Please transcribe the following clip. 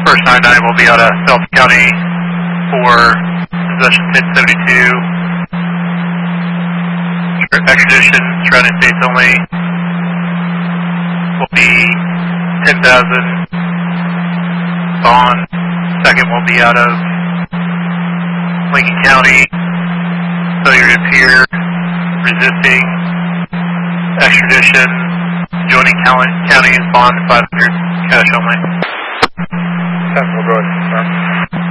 First 99 will be out of Delta County for possession 1072. Extradition, surrounding states only, will be 10,000. Bond, second will be out of Lincoln County. Failure to appear, resisting, extradition, joining counties, bond 500, cash only. We'll go ahead and confirm.